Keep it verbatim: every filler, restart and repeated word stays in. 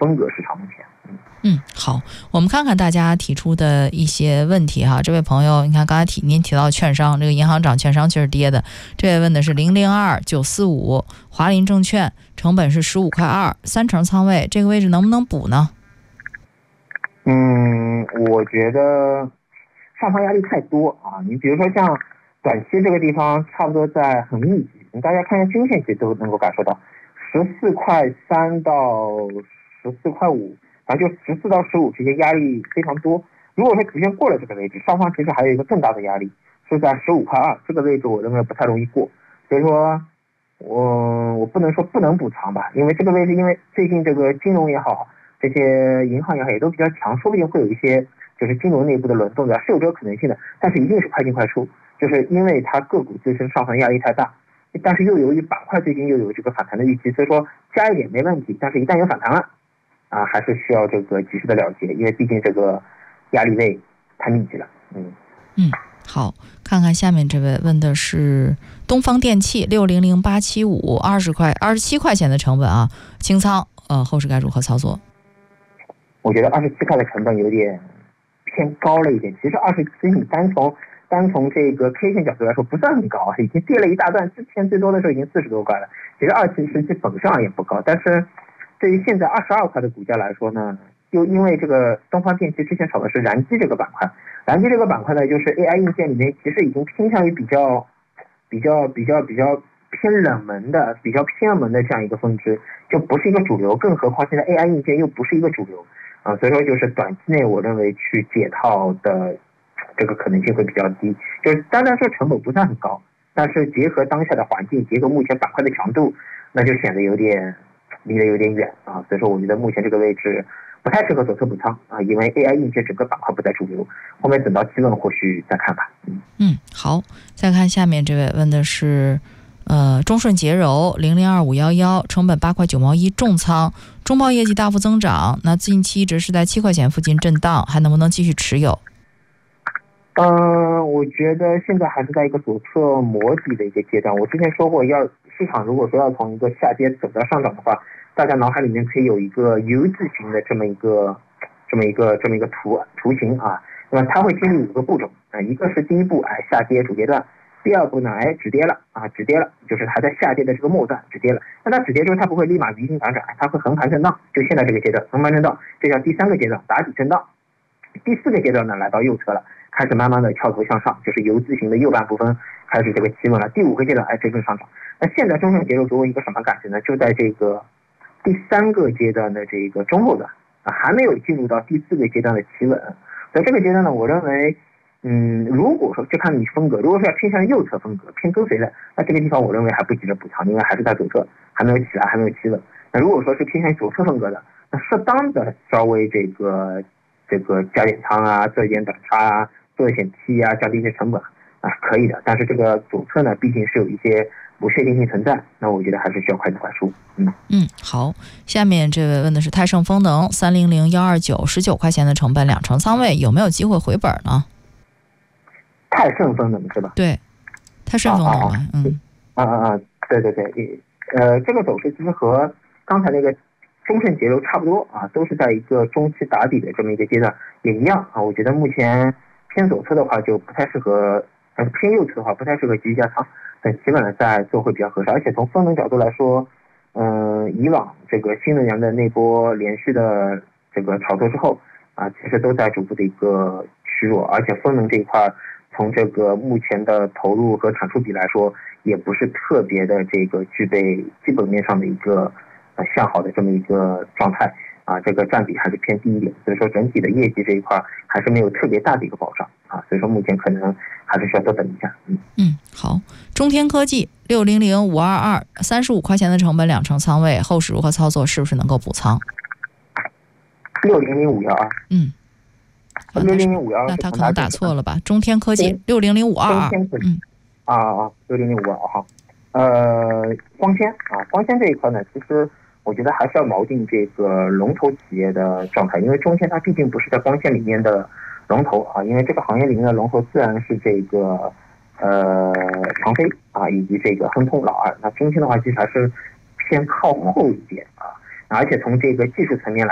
风格市场目前。 嗯嗯，好，我们看看大家提出的一些问题哈。这位朋友，你看刚才提您提到券商，这个银行涨，券商却是跌的。这位问的是零零二九四五华林证券，成本是十五块二，三成仓位，这个位置能不能补呢？ 嗯，我觉得上方压力太多啊。你比如说像短期这个地方，差不多在很密集，大家看一下均线其实都能够感受到，十四块三到十四块五。反正就十四到十五这些压力非常多。如果说直线过了这个位置，上方其实还有一个更大的压力，是在十五块二这个位置，我认为不太容易过。所以说，我我不能说不能补仓吧，因为这个位置，因为最近这个金融也好，这些银行也好也都比较强，说不定会有一些就是金融内部的轮动的，是有这个可能性的。但是一定是快进快出，就是因为它个股自身上方压力太大，但是又由于板块最近又有这个反弹的预期，所以说加一点没问题。但是一旦有反弹了，啊，还是需要这个及时的了结，因为毕竟这个压力位太密集了。嗯嗯，好，看看下面这位问的是东方电器六零零八七五，二十块二十七块钱的成本啊，清仓，呃，后市该如何操作？ 我觉得二十七块的成本有点偏高了一点。其实二十七，你单从单从这个 K 线角度来说不算很高，已经跌了一大段，之前最多的时候已经四十多块了。其实二十七本身而言不高，但是对于现在二十二块的股价来说呢，又因为这个东方电器之前炒的是燃机这个板块，燃机这个板块呢，就是 A I 硬件里面其实已经偏向于比较比较比较比较偏冷门的、比较偏门的这样一个分支，就不是一个主流。更何况现在 A I 硬件又不是一个主流啊，所以说就是短期内我认为去解套的这个可能性会比较低。就是当然说成本不算很高，但是结合当下的环境，结合目前板块的强度，那就显得有点。离得有点远啊，所以说我觉得目前这个位置不太适合左侧补仓啊，因为 A I 硬件整个板块不在主流，后面等到企稳或许再看吧。嗯嗯，好，再看下面这位问的是，呃，中顺洁柔零零二五幺幺，成本八块九毛一，重仓，中报业绩大幅增长，那近期一直是在七块钱附近震荡，还能不能继续持有？ 嗯、呃，我觉得现在还是在一个左侧磨底的一个阶段。我之前说过，要市场如果说要从一个下跌走到上涨的话，大家脑海里面可以有一个 U 字形的这么一个这么一个这么一个图图形啊。那么它会经历五个步骤啊，一个是第一步，哎，下跌主跌段；第二步呢，哎，止跌了啊，止跌了，就是还在下跌的这个末段止跌了。那它止跌之后，它不会立马离经反转，它会横盘震荡，就现在这个阶段横盘震荡，这叫第三个阶段，打底震荡。第四个阶段呢，来到右侧了。开始慢慢的翘头向上，就是 U 字形的右半部分开始这个企稳了。第五个阶段，哎，真正上涨。那现在中顺洁柔给我一个什么感觉呢？就在这个第三个阶段的这个中后段啊，还没有进入到第四个阶段的企稳。在这个阶段呢，我认为，嗯，如果说就看你风格，如果说要偏向右侧风格，偏跟随的，那这个地方我认为还不急着补仓，因为还是在左侧，还没有起来，还没有企稳。那如果说是偏向左侧风格的，那适当的稍微这个这个加点仓啊，做一点短差啊。做一些 T 啊，降低一些成本啊，可以的。但是这个左侧呢，毕竟是有一些不确定性存在，那我觉得还是需要快进快出。嗯嗯，好。下面这位问的是泰盛风能三零零幺二九，十九块钱的成本，两成仓位，有没有机会回本呢？ 泰盛风能是吧？ 对，泰盛风能啊，嗯啊啊啊，对对对，呃，这个走势其实和刚才那个中顺洁柔差不多啊，都是在一个中期打底的这么一个阶段，也一样啊。我觉得目前偏左侧的话就不太适合，呃，偏右侧的话不太适合急于加仓，等企稳了再做会比较合适。而且从风能角度来说，嗯、呃，以往这个新能源的那波连续的这个炒作之后啊，其实都在逐步的一个趋弱，而且风能这一块从这个目前的投入和产出比来说，也不是特别的这个具备基本面上的一个。呃，向好的这么一个状态啊，这个占比还是偏低一点，所以说整体的业绩这一块还是没有特别大的一个保障啊，所以说目前可能还是需要多等一下。嗯嗯，好，中天科技六零零五二二，三十五块钱的成本，两成仓位，后市如何操作？是不是能够补仓？ 六零零五幺二， 嗯， 六零零五幺二， 那他可能打错了吧？中天科技六零零五二二，嗯， 啊啊，六零零五二二好。呃，光纤啊，光纤这一块呢，其实我觉得还是要锚定这个龙头企业的状态，因为中纤它毕竟不是在光纤里面的龙头啊，因为这个行业里面的龙头自然是这个呃长飞啊，以及这个亨通老二。那中纤的话，其实还是偏靠后一点啊，而且从这个技术层面来。